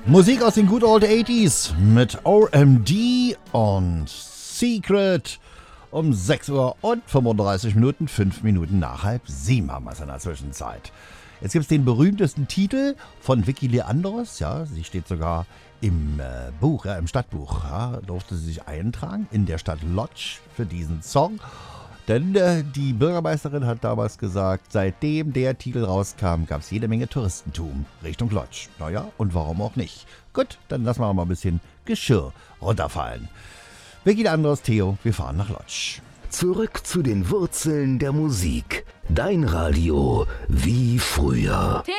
Musik aus den Good Old 80s mit OMD und Secret um 6 Uhr und 35 Minuten, 5 Minuten nach 6:30 haben wir es in der Zwischenzeit. Jetzt gibt es den berühmtesten Titel von Vicky Leandros, ja, sie steht sogar im Buch, im Stadtbuch, ja, durfte sie sich eintragen in der Stadt Lodz für diesen Song. Denn die Bürgermeisterin hat damals gesagt, seitdem der Titel rauskam, gab es jede Menge Touristentum Richtung Lodz. Naja, und warum auch nicht? Gut, dann lassen wir mal ein bisschen Geschirr runterfallen. Vicky Leandros, Theo, wir fahren nach Lodz. Zurück zu den Wurzeln der Musik. Dein Radio wie früher. Theo